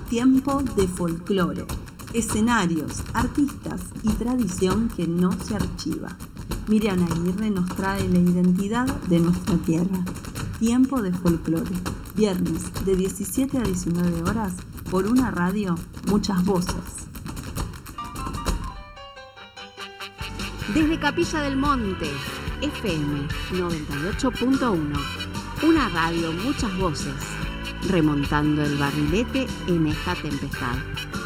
Tiempo de folclore, escenarios, artistas y tradición que no se archiva. Miriam Aguirre nos trae la identidad de nuestra tierra. Tiempo de folclore, viernes de 17 a 19 horas por una radio, muchas voces. Desde Capilla del Monte, FM 98.1, una radio, muchas voces, remontando el barrilete en esta tempestad.